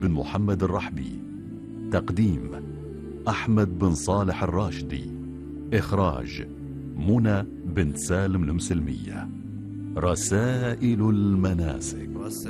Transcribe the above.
بن محمد الرحبي. تقديم أحمد بن صالح الراشدي. إخراج منى بنت سالم المسلمية. رسائل المناسك.